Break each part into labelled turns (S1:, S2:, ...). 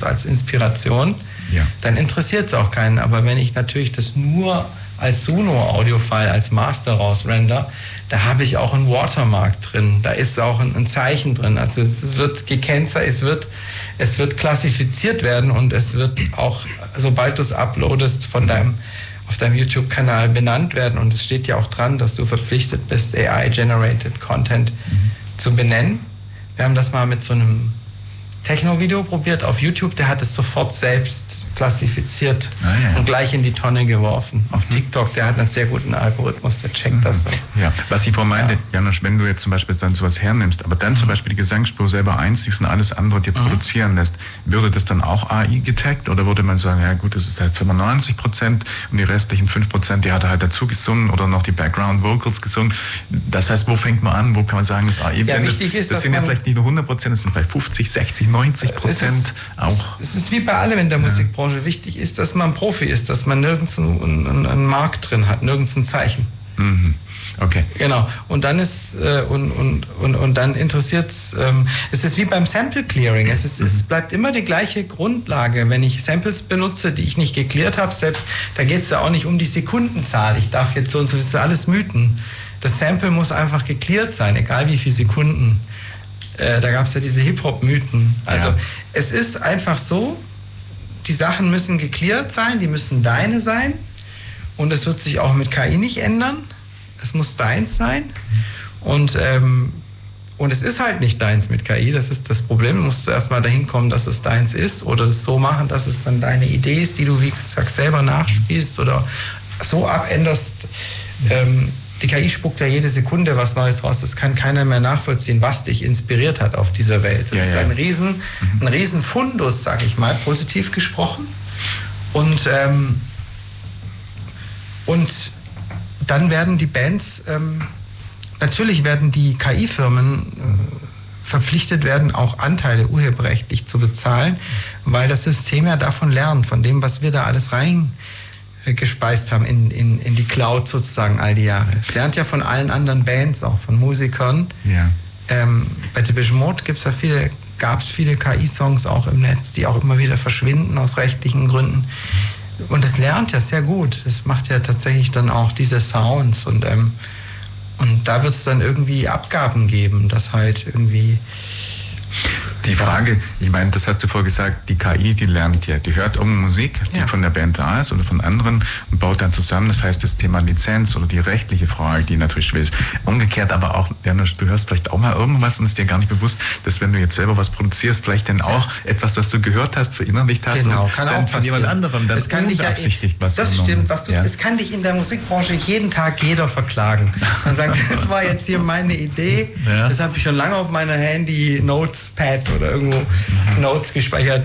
S1: als Inspiration, dann interessiert es auch keinen. Aber wenn ich natürlich das nur als Suno-Audio-File, als Master rausrender, da habe ich auch ein Watermark drin, da ist auch ein Zeichen drin. Also es wird gekennzeichnet, es wird klassifiziert werden und es wird auch, sobald du es uploadest, auf deinem YouTube-Kanal benannt werden. Und es steht ja auch dran, dass du verpflichtet bist, AI-Generated Content zu benennen. Wir haben das mal mit so einem Techno-Video probiert auf YouTube, der hat es sofort selbst klassifiziert und gleich in die Tonne geworfen. Auf TikTok, der hat einen sehr guten Algorithmus, der checkt das dann.
S2: Ja, was ich vorhin meinte, Janosch, wenn du jetzt zum Beispiel dann sowas hernimmst, aber dann zum Beispiel die Gesangsspur selber einstiegst und alles andere dir produzieren lässt, würde das dann auch AI getaggt oder würde man sagen, ja gut, das ist halt 95% und die restlichen 5%, die hat er halt dazu gesungen oder noch die Background Vocals gesungen. Das heißt, wo fängt man an, wo kann man sagen, das AI
S1: wichtig ist,
S2: das sind ja vielleicht nicht nur 100%, das sind vielleicht 50, 60, 90% auch.
S1: Es ist wie bei allem in der Musikbranche. Wichtig ist, dass man Profi ist, dass man nirgends einen Mark drin hat, nirgends ein Zeichen.
S2: Okay.
S1: Genau. Und dann ist und dann interessiert es ist wie beim Sample Clearing. Es bleibt immer die gleiche Grundlage. Wenn ich Samples benutze, die ich nicht geklärt habe, selbst da geht es ja auch nicht um die Sekundenzahl. Ich darf jetzt so und so, das ist alles Mythen. Das Sample muss einfach geklärt sein, egal wie viele Sekunden. Da gab es ja diese Hip-Hop-Mythen. Also es ist einfach so, die Sachen müssen geklärt sein, die müssen deine sein und es wird sich auch mit KI nicht ändern. Es muss deins sein und es ist halt nicht deins mit KI, das ist das Problem. Du musst erst mal dahin kommen, dass es deins ist oder das so machen, dass es dann deine Idee ist, die du, wie gesagt, selber nachspielst oder so abänderst. Die KI spuckt ja jede Sekunde was Neues raus. Das kann keiner mehr nachvollziehen, was dich inspiriert hat auf dieser Welt. Das ist ein riesen Fundus, sag ich mal, positiv gesprochen. Und dann werden die Bands, natürlich werden die KI-Firmen verpflichtet werden, auch Anteile urheberrechtlich zu bezahlen, weil das System ja davon lernt, von dem, was wir da alles gespeist haben in die Cloud sozusagen all die Jahre. Es lernt ja von allen anderen Bands, auch von Musikern. Bei Depeche Mode gab es viele KI-Songs auch im Netz, die auch immer wieder verschwinden aus rechtlichen Gründen. Und es lernt ja sehr gut. Es macht ja tatsächlich dann auch diese Sounds und da wird es dann irgendwie Abgaben geben, dass halt irgendwie...
S2: Die Frage, ich meine, das hast du vorher gesagt, die KI, die lernt ja, die hört irgendeine Musik, die von der Band da ist oder von anderen und baut dann zusammen. Das heißt, das Thema Lizenz oder die rechtliche Frage, die natürlich schwer ist. Umgekehrt aber auch, Janosch, du hörst vielleicht auch mal irgendwas und ist dir gar nicht bewusst, dass wenn du jetzt selber was produzierst, vielleicht dann auch etwas, was du gehört hast, verinnerlicht hast
S1: und
S2: kann dann auch von jemand anderem dann unbeabsichtigt was
S1: das stimmt, es kann dich in der Musikbranche jeden Tag jeder verklagen. Man sagt, das war jetzt hier meine Idee, das habe ich schon lange auf meiner Handy-Notes-Pad oder irgendwo Notes gespeichert.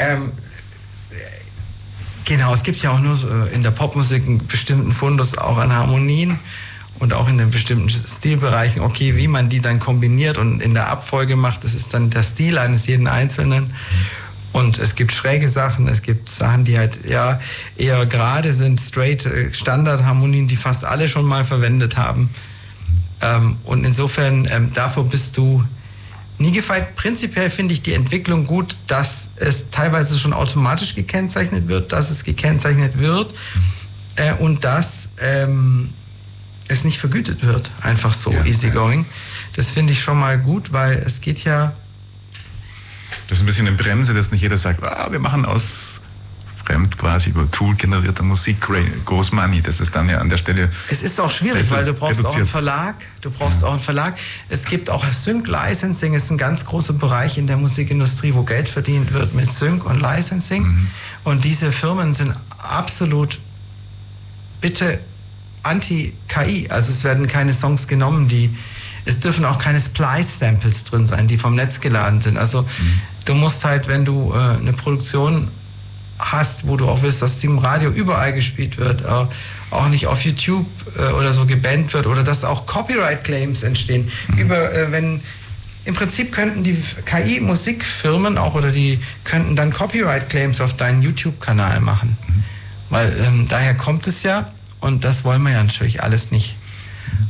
S1: Genau, es gibt ja auch nur so in der Popmusik einen bestimmten Fundus auch an Harmonien und auch in den bestimmten Stilbereichen, okay, wie man die dann kombiniert und in der Abfolge macht, das ist dann der Stil eines jeden Einzelnen. Und es gibt schräge Sachen, es gibt Sachen, die halt eher gerade sind, straight Standardharmonien, die fast alle schon mal verwendet haben. Und insofern, davor bist du nie gefeit. Prinzipiell finde ich die Entwicklung gut, dass es teilweise schon automatisch gekennzeichnet wird, dass es gekennzeichnet wird und dass es nicht vergütet wird, einfach so easygoing. Das finde ich schon mal gut, weil es geht ja...
S2: Das ist ein bisschen eine Bremse, dass nicht jeder sagt, wir machen aus fremd quasi über Tool generierter Musik groß Money. Das ist dann ja an der Stelle...
S1: Es ist auch schwierig, weil du brauchst auch einen Verlag. Es gibt auch Sync-Licensing, ist ein ganz großer Bereich in der Musikindustrie, wo Geld verdient wird mit Sync und Licensing. Und diese Firmen sind absolut bitte anti-KI. Also es werden keine Songs genommen, es dürfen auch keine Splice-Samples drin sein, die vom Netz geladen sind. Also du musst halt, wenn du eine Produktion hast, wo du auch willst, dass sie im Radio überall gespielt wird, auch nicht auf YouTube oder so gebannt wird oder dass auch Copyright-Claims entstehen. Im Prinzip könnten die KI-Musikfirmen auch die könnten dann Copyright-Claims auf deinen YouTube-Kanal machen. Weil daher kommt es ja und das wollen wir ja natürlich alles nicht.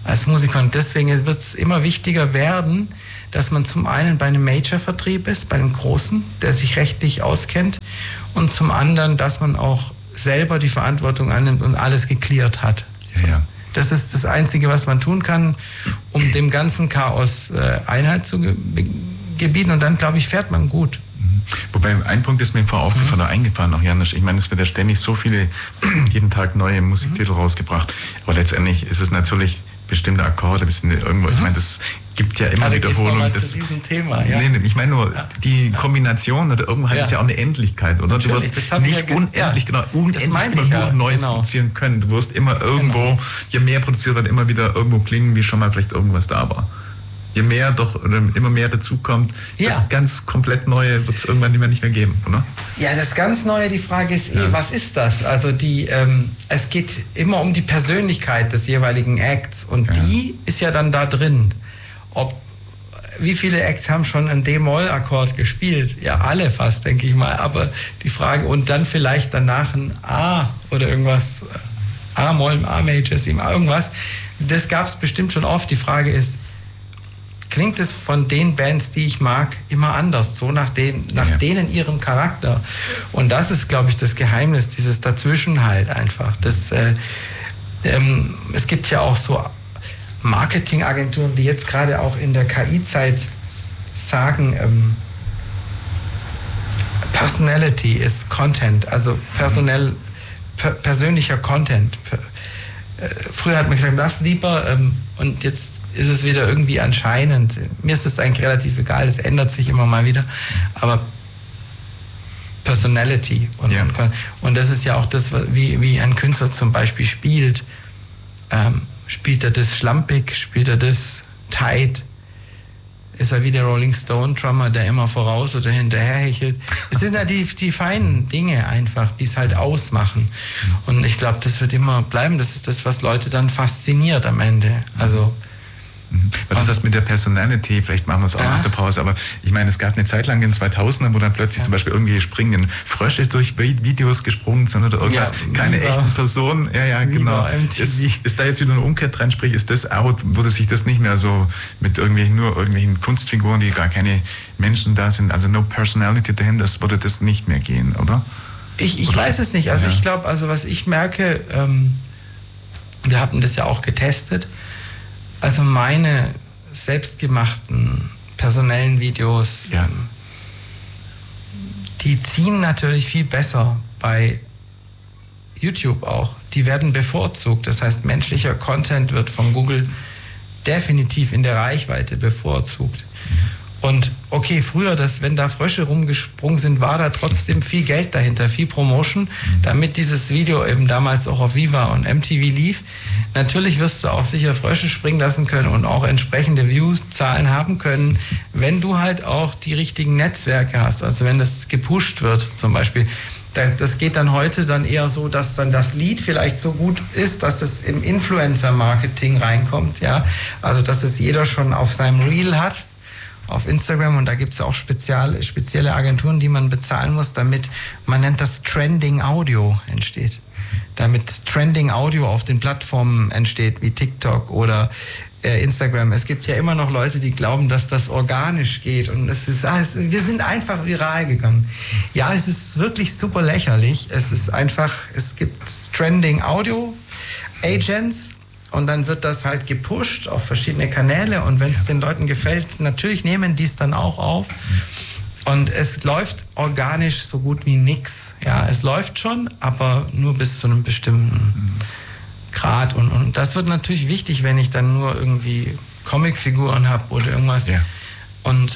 S1: als Musiker. Und deswegen wird es immer wichtiger werden, dass man zum einen bei einem Major-Vertrieb ist, bei einem Großen, der sich rechtlich auskennt, und zum anderen, dass man auch selber die Verantwortung annimmt und alles geklärt hat.
S2: Ja, ja.
S1: Das ist das Einzige, was man tun kann, um dem ganzen Chaos Einhalt zu gebieten. Und dann, glaube ich, fährt man gut.
S2: Wobei, ein Punkt ist mir vorher aufgefallen oder eingefallen, auch Janusz. Ich meine, es wird ja ständig so viele, jeden Tag neue Musiktitel rausgebracht. Aber letztendlich ist es natürlich bestimmte Akkorde, irgendwo, ich meine, das gibt ja immer Wiederholungen.
S1: Zu diesem Thema, ja.
S2: Nee, ich meine nur, die Kombination oder irgendwann ist ja auch eine Endlichkeit, oder?
S1: Natürlich,
S2: du wirst nicht unendlich,
S1: nur
S2: Neues produzieren können. Du wirst immer irgendwo, je mehr produziert wird, immer wieder irgendwo klingen, wie schon mal vielleicht irgendwas da war. Je mehr immer mehr dazukommt, das ganz komplett Neue wird es irgendwann nicht mehr geben, oder?
S1: Ja, das ganz Neue, die Frage ist was ist das? Also es geht immer um die Persönlichkeit des jeweiligen Acts und die ist ja dann da drin. Wie viele Acts haben schon einen D-Moll-Akkord gespielt? Ja, alle fast, denke ich mal. Aber die Frage, und dann vielleicht danach ein A oder irgendwas, A-Moll, A-Major, irgendwas, das gab es bestimmt schon oft. Die Frage ist, klingt es von den Bands, die ich mag, immer anders, so nach denen ihrem Charakter. Und das ist, glaube ich, das Geheimnis, dieses Dazwischen halt einfach. Es gibt ja auch so Marketingagenturen, die jetzt gerade auch in der KI-Zeit sagen, Personality ist Content, also persönlicher Content. Früher hat man gesagt, das lieber, und jetzt ist es wieder irgendwie anscheinend. Mir ist das eigentlich relativ egal, das ändert sich immer mal wieder. Aber Personality. Und das ist ja auch das, wie ein Künstler zum Beispiel spielt. Spielt er das schlampig? Spielt er das tight? Ist er wie der Rolling Stone Drummer, der immer voraus oder hinterher hechelt? Es sind ja die feinen Dinge einfach, die es halt ausmachen. Und ich glaube, das wird immer bleiben. Das ist das, was Leute dann fasziniert am Ende. Also
S2: Was ist das mit der Personality? Vielleicht machen wir es auch nach der Pause. Aber ich meine, es gab eine Zeit lang in den 2000ern, wo dann plötzlich zum Beispiel irgendwelche springenden Frösche durch Videos gesprungen sind oder irgendwas. Keine echten Personen. Ja, genau. Ist da jetzt wieder ein Umkehrtrend? Sprich, ist das out? Wurde sich das nicht mehr so mit irgendwelchen Kunstfiguren, die gar keine Menschen da sind, also no personality dahinter, das würde das nicht mehr gehen, oder?
S1: Ich weiß es nicht. Also ich glaube, was ich merke, wir hatten das ja auch getestet. Also meine selbstgemachten personellen Videos, die ziehen natürlich viel besser bei YouTube auch. Die werden bevorzugt. Das heißt, menschlicher Content wird von Google definitiv in der Reichweite bevorzugt. Und okay, früher, wenn da Frösche rumgesprungen sind, war da trotzdem viel Geld dahinter, viel Promotion, damit dieses Video eben damals auch auf Viva und MTV lief. Natürlich wirst du auch sicher Frösche springen lassen können und auch entsprechende Views-Zahlen haben können, wenn du halt auch die richtigen Netzwerke hast. Also wenn das gepusht wird zum Beispiel. Das geht dann heute dann eher so, dass dann das Lied vielleicht so gut ist, dass es im Influencer-Marketing reinkommt. Ja? Also dass es jeder schon auf seinem Reel hat, auf Instagram, und da gibt es auch spezielle Agenturen, die man bezahlen muss, damit, man nennt das Trending Audio entsteht. Damit Trending Audio auf den Plattformen entsteht, wie TikTok oder Instagram. Es gibt ja immer noch Leute, die glauben, dass das organisch geht, und wir sind einfach viral gegangen. Ja, es ist wirklich super lächerlich. Es gibt Trending Audio Agents, und dann wird das halt gepusht auf verschiedene Kanäle, und wenn es den Leuten gefällt, natürlich nehmen die es dann auch auf. Und es läuft organisch so gut wie nix. Ja, es läuft schon, aber nur bis zu einem bestimmten Grad. Und das wird natürlich wichtig, wenn ich dann nur irgendwie Comicfiguren habe oder irgendwas. Ja. Und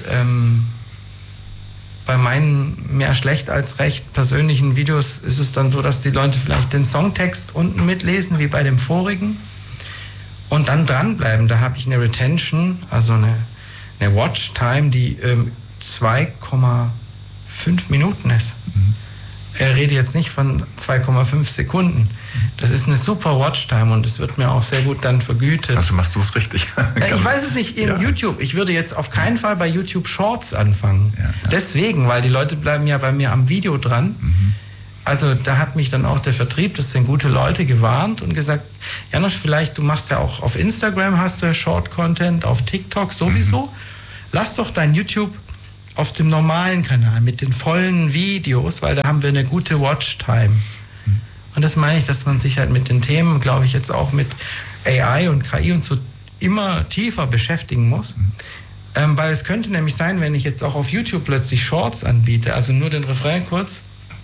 S1: bei meinen mehr schlecht als recht persönlichen Videos ist es dann so, dass die Leute vielleicht den Songtext unten mitlesen, wie bei dem vorigen, und dann dranbleiben. Da habe ich eine Retention, also eine Watchtime, die 2,5 Minuten ist. Ich rede jetzt nicht von 2,5 Sekunden. Das ist eine super Watchtime, und es wird mir auch sehr gut dann vergütet.
S2: Also machst du es richtig.
S1: Ich weiß es nicht, in YouTube. Ich würde jetzt auf keinen Fall bei YouTube Shorts anfangen. Ja. Deswegen, weil die Leute bleiben ja bei mir am Video dran. Also da hat mich dann auch der Vertrieb, das sind gute Leute, gewarnt und gesagt, Janosch, vielleicht, du machst ja auch auf Instagram, hast du ja Short-Content, auf TikTok sowieso. Lass doch dein YouTube auf dem normalen Kanal mit den vollen Videos, weil da haben wir eine gute Watchtime. Und das meine ich, dass man sich halt mit den Themen, glaube ich, jetzt auch mit AI und KI und so immer tiefer beschäftigen muss. Weil es könnte nämlich sein, wenn ich jetzt auch auf YouTube plötzlich Shorts anbiete, also nur den Refrain kurz,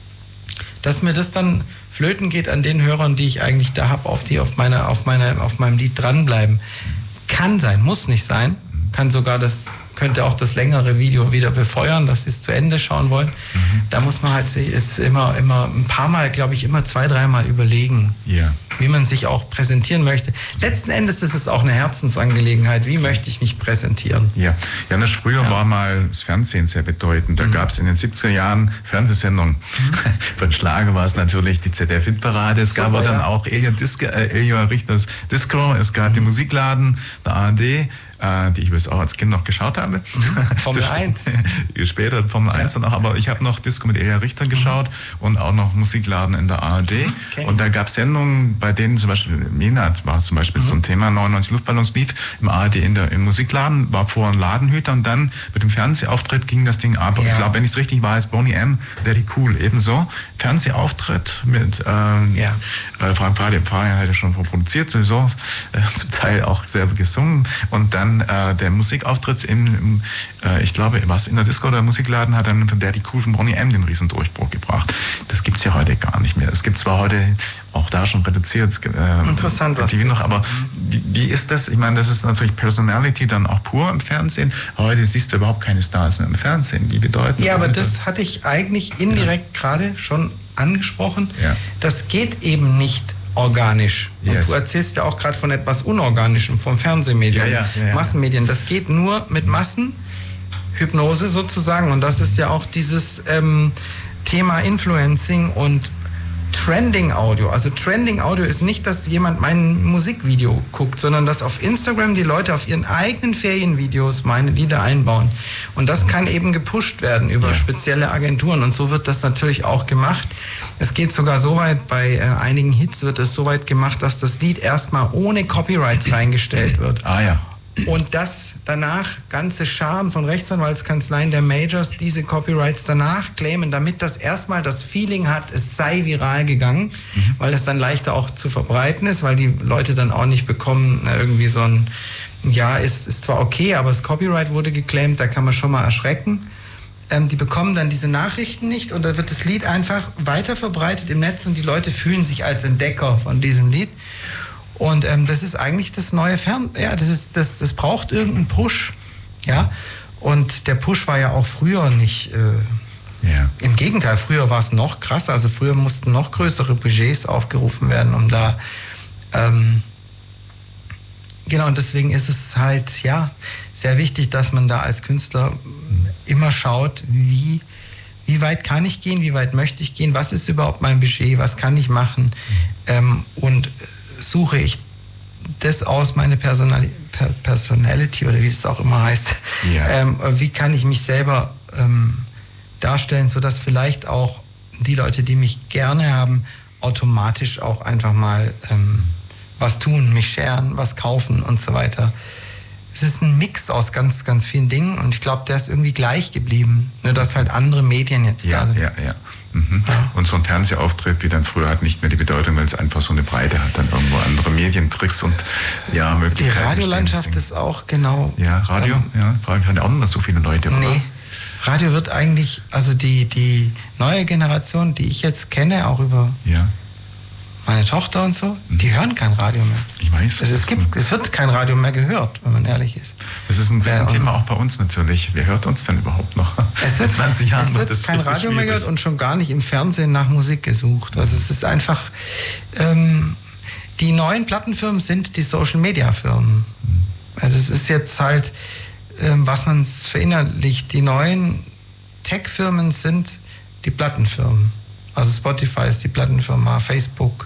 S1: dass mir das dann flöten geht an den Hörern, die ich eigentlich da habe, auf meinem Lied dranbleiben. Kann sein, muss nicht sein. Könnte auch das längere Video wieder befeuern, dass sie es zu Ende schauen wollen. Da muss man halt immer ein paar Mal, glaube ich, immer 2-3 Mal überlegen, wie man sich auch präsentieren möchte. Letzten Endes ist es auch eine Herzensangelegenheit. Wie möchte ich mich präsentieren?
S2: Ja, Janosch, früher war mal das Fernsehen sehr bedeutend. Da gab es in den 70er Jahren Fernsehsendungen. Von Schlager war es natürlich die ZDF-Hitparade. Es gab aber dann auch Elia Richters Disco. Es gab den Musikladen, der ARD, die ich übrigens auch als Kind noch geschaut habe.
S1: Formel 1.
S2: Später Formel 1 dann auch, aber ich habe noch Disco mit Elia Richter geschaut und auch noch Musikladen in der ARD. Okay. Und da gab es Sendungen, bei denen zum Beispiel, Menat war zum Beispiel so ein Thema, 99 Luftballons lief im ARD im Musikladen, war vorher ein Ladenhüter und dann mit dem Fernsehauftritt ging das Ding ab. Und ich glaube, wenn ich es richtig weiß, Boney M., Daddy Cool, ebenso. Fernsehauftritt mit Frank Fabian hat ja schon produziert, sowieso, zum Teil auch selber gesungen und dann der Musikauftritt ich glaube, was in der Disco oder Musikladen hat dann von Daddy Cool von Boney M. den Riesendurchbruch gebracht. Das gibt es ja heute gar nicht mehr. Es gibt zwar heute auch da schon reduziert.
S1: Interessant, was
S2: TV noch, aber wie ist das? Ich meine, das ist natürlich Personality dann auch pur im Fernsehen. Heute siehst du überhaupt keine Stars mehr im Fernsehen. Die bedeuten.
S1: Ja, aber das hatte ich eigentlich indirekt gerade schon angesprochen. Ja. Das geht eben nicht organisch. Und du erzählst ja auch gerade von etwas Unorganischem, vom Fernsehmedium, Massenmedien. Das geht nur mit Massenhypnose sozusagen. Und das ist ja auch dieses Thema Influencing und Trending Audio. Also Trending Audio ist nicht, dass jemand mein Musikvideo guckt, sondern dass auf Instagram die Leute auf ihren eigenen Ferienvideos meine Lieder einbauen. Und das kann eben gepusht werden über spezielle Agenturen. Und so wird das natürlich auch gemacht. Es geht sogar so weit, bei einigen Hits wird es so weit gemacht, dass das Lied erstmal ohne Copyrights reingestellt wird. Und dass danach ganze Scharen von Rechtsanwaltskanzleien der Majors diese Copyrights danach claimen, damit das erstmal das Feeling hat, es sei viral gegangen, weil das dann leichter auch zu verbreiten ist, weil die Leute dann auch nicht bekommen, irgendwie so ein, ist zwar okay, aber das Copyright wurde geclaimt, da kann man schon mal erschrecken. Die bekommen dann diese Nachrichten nicht und da wird das Lied einfach weiter verbreitet im Netz und die Leute fühlen sich als Entdecker von diesem Lied. Und das ist eigentlich das neue das braucht irgendeinen Push. Ja? Und der Push war ja auch früher nicht, im Gegenteil, früher war es noch krasser. Also früher mussten noch größere Budgets aufgerufen werden, um da, und deswegen ist es halt, sehr wichtig, dass man da als Künstler immer schaut, wie weit kann ich gehen, wie weit möchte ich gehen, was ist überhaupt mein Budget, was kann ich machen und suche ich das aus, meine Personality oder wie es auch immer heißt, wie kann ich mich selber darstellen, sodass vielleicht auch die Leute, die mich gerne haben, automatisch auch einfach mal was tun, mich sharen, was kaufen und so weiter. Es ist ein Mix aus ganz, ganz vielen Dingen und ich glaube, der ist irgendwie gleich geblieben, nur dass halt andere Medien jetzt da sind.
S2: Und so ein Fernsehauftritt wie dann früher hat nicht mehr die Bedeutung, weil es einfach so eine Breite hat, dann irgendwo andere Medientricks und Möglichkeiten.
S1: Die Radiolandschaft ist auch genau.
S2: Ja, Radio, fragen halt auch nicht mehr so viele Leute, oder?
S1: Nee, Radio wird eigentlich, also die neue Generation, die ich jetzt kenne, auch über meine Tochter und so, die hören kein Radio mehr.
S2: Ich weiß.
S1: Es wird kein Radio mehr gehört, wenn man ehrlich ist.
S2: Das ist ein Thema auch bei uns natürlich. Wer hört uns denn überhaupt noch?
S1: Es wird 20 Jahren wird kein Radio mehr gehört und schon gar nicht im Fernsehen nach Musik gesucht. Also es ist einfach, die neuen Plattenfirmen sind die Social-Media-Firmen. Also es ist jetzt halt, was man verinnerlicht, die neuen Tech-Firmen sind die Plattenfirmen. Also Spotify ist die Plattenfirma, Facebook,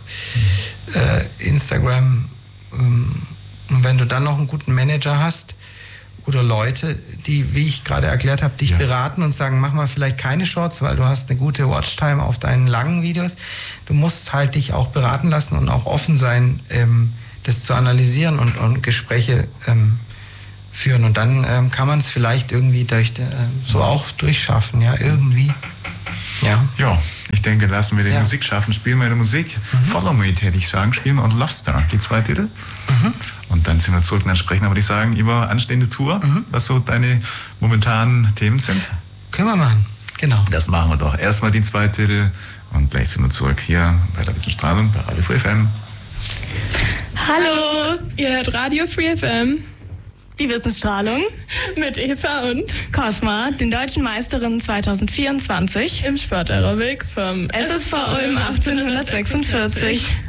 S1: Instagram. Und wenn du dann noch einen guten Manager hast oder Leute, die, wie ich gerade erklärt habe, dich beraten und sagen, mach mal vielleicht keine Shorts, weil du hast eine gute Watchtime auf deinen langen Videos. Du musst halt dich auch beraten lassen und auch offen sein, das zu analysieren und Gespräche führen. Und dann kann man es vielleicht irgendwie so auch durchschaffen, ja, irgendwie.
S2: Ja, ich denke, lassen wir die Musik schaffen. Spielen wir die Musik. Follow Me, hätte ich sagen. Spielen wir und Love Star, die 2 Titel. Und dann sind wir zurück und dann sprechen wir, würde ich sagen, über anstehende Tour, was so deine momentanen Themen sind.
S1: Können wir machen, genau.
S2: Das machen wir doch. Erstmal die 2 Titel und gleich sind wir zurück hier bei der Wissensstrahlung, bei Radio Free FM.
S3: Hallo, ihr hört Radio Free FM.
S4: Die Wissensstrahlung
S3: Mit Eva und
S4: Cosma, den deutschen Meisterinnen 2024
S3: im Sportaerobik vom
S4: SSV Ulm 1846.